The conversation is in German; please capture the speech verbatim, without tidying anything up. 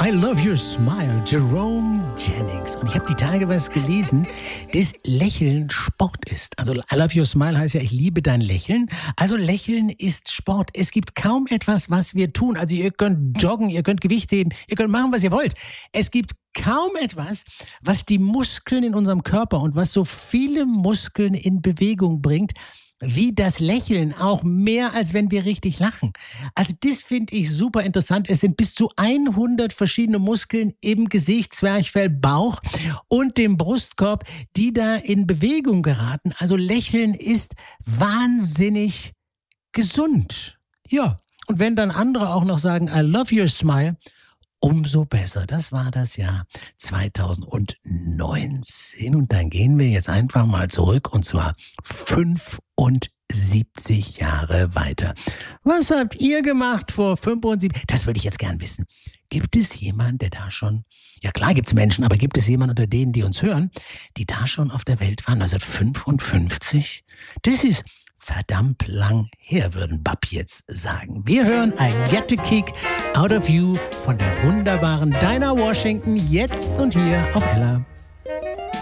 I Love Your Smile, Jerome Jennings. Und ich habe die Tage was gelesen, dass Lächeln Sport ist. Also I Love Your Smile heißt ja, ich liebe dein Lächeln. Also Lächeln ist Sport. Es gibt kaum etwas, was wir tun. Also ihr könnt joggen, ihr könnt Gewicht heben, ihr könnt machen, was ihr wollt. Es gibt kaum etwas, was die Muskeln in unserem Körper und was so viele Muskeln in Bewegung bringt, wie das Lächeln, auch mehr als wenn wir richtig lachen. Also das finde ich super interessant. Es sind bis zu hundert verschiedene Muskeln im Gesicht, Zwerchfell, Bauch und dem Brustkorb, die da in Bewegung geraten. Also Lächeln ist wahnsinnig gesund. Ja, und wenn dann andere auch noch sagen, I love your smile, umso besser. Das war das Jahr zweitausendneunzehn. Und dann gehen wir jetzt einfach mal zurück, und zwar fünfundsiebzig Jahre weiter. Was habt ihr gemacht vor fünfundsiebzig? Das würde ich jetzt gern wissen. Gibt es jemanden, der da schon, ja klar gibt es Menschen, aber gibt es jemanden unter denen, die uns hören, die da schon auf der Welt waren, neunzehnhundertfünfundfünfzig? Das ist verdammt lang her, würden Bab jetzt sagen. Wir hören I Get a Kick Out of You von der wunderbaren Dinah Washington, jetzt und hier auf Ella.